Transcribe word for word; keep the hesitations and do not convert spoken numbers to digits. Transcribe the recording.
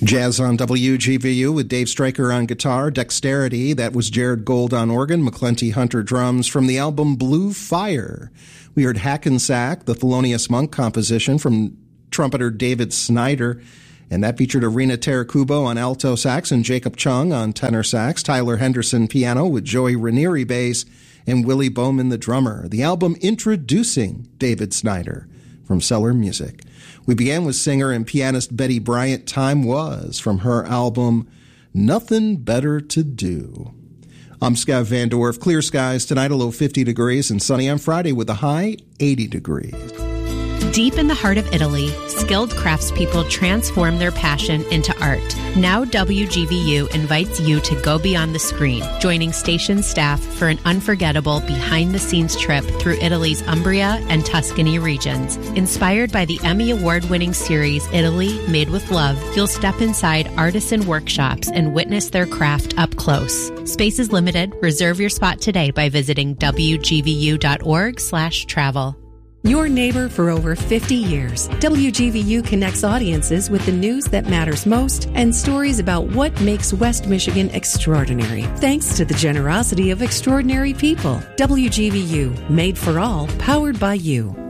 Jazz on W G V U with Dave Stryker on guitar, Dexterity, that was Jared Gold on organ, McClenty Hunter drums, from the album Blue Fire. We heard Hackensack, the Thelonious Monk composition from trumpeter David Snyder, and that featured Arena Tarakubo on alto sax and Jacob Chung on tenor sax, Tyler Henderson piano with Joey Ranieri bass, and Willie Bowman the drummer. The album Introducing David Snyder from Cellar Music. We began with singer and pianist Betty Bryant, Time Was, from her album Nothing Better to Do. I'm Scott Van Dorf. Clear skies tonight, a low fifty degrees, and sunny on Friday with a high eighty degrees. Deep in the heart of Italy, skilled craftspeople transform their passion into art. Now W G V U invites you to go beyond the screen, joining station staff for an unforgettable behind-the-scenes trip through Italy's Umbria and Tuscany regions. Inspired by the Emmy Award-winning series Italy Made with Love, you'll step inside artisan workshops and witness their craft up close. Space is limited. Reserve your spot today by visiting W G V U dot org slash travel. Your neighbor for over fifty years, W G V U connects audiences with the news that matters most and stories about what makes West Michigan extraordinary. Thanks to the generosity of extraordinary people. W G V U, made for all, powered by you.